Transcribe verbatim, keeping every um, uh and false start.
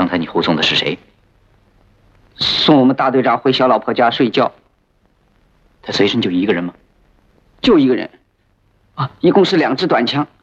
刚才你护送的是谁？ 送我们大队长回小老婆家睡觉。 他随身就一个人吗？ 就一个人。啊，一共是两支短枪，